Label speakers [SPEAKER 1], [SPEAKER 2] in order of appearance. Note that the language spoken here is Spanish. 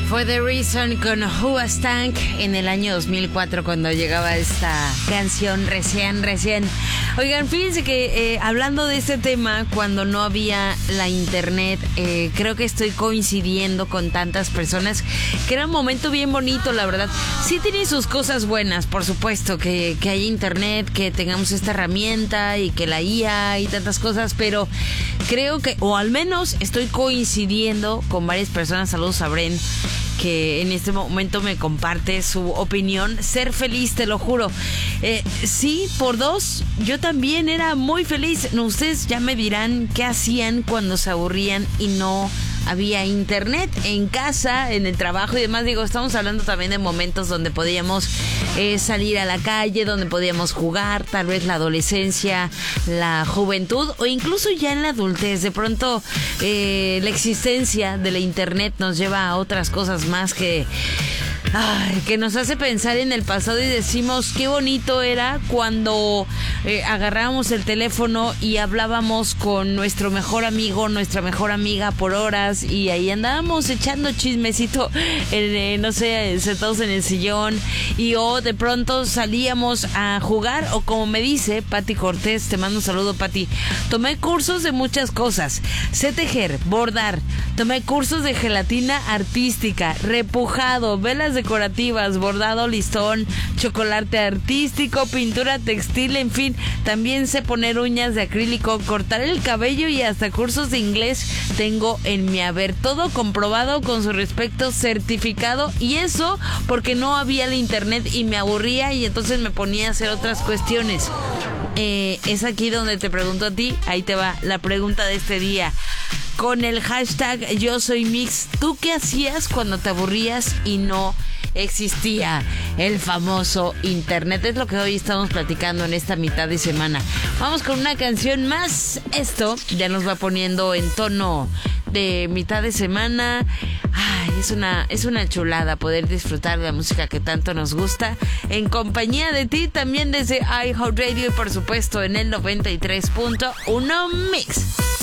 [SPEAKER 1] Fue The Reason con Who Was Tank en el año 2004 cuando llegaba esta canción recién. Oigan, fíjense que hablando de este tema, cuando no había la internet, creo que estoy coincidiendo con tantas personas que era un momento bien bonito, la verdad. Sí tiene sus cosas buenas, por supuesto, que haya internet, que tengamos esta herramienta y que la IA y tantas cosas, pero creo que, o al menos estoy coincidiendo con varias personas, saludos a Bren, que en este momento me comparte su opinión. Ser feliz, te lo juro. Sí, por dos, yo también era muy feliz. No, ustedes ya me dirán qué hacían cuando se aburrían y no había internet en casa, en el trabajo y demás. Digo, estamos hablando también de momentos donde podíamos salir a la calle, donde podíamos jugar, tal vez la adolescencia, la juventud o incluso ya en la adultez. De pronto la existencia de la internet nos lleva a otras cosas más que nos hace pensar en el pasado y decimos qué bonito era cuando agarrábamos el teléfono y hablábamos con nuestro mejor amigo, nuestra mejor amiga por horas y ahí andábamos echando chismecito, no sé, sentados en el sillón y de pronto salíamos a jugar o como me dice Pati Cortés, te mando un saludo Pati, tomé cursos de muchas cosas, sé tejer, bordar, tomé cursos de gelatina artística, repujado, velas decorativas, bordado, listón, chocolate artístico, pintura textil, en fin, también sé poner uñas de acrílico, cortar el cabello y hasta cursos de inglés tengo en mi haber, todo comprobado con su respecto certificado y eso porque no había el internet y me aburría y entonces me ponía a hacer otras cuestiones. Es aquí donde te pregunto a ti, ahí te va la pregunta de este día. Con el hashtag Yo Soy Mix, ¿tú qué hacías cuando te aburrías y no existía el famoso internet? Es lo que hoy estamos platicando en esta mitad de semana. Vamos con una canción más. Esto ya nos va poniendo en tono de mitad de semana. Ay, es una chulada poder disfrutar de la música que tanto nos gusta en compañía de ti, también desde iHeartRadio y por supuesto en el 93.1 Mix.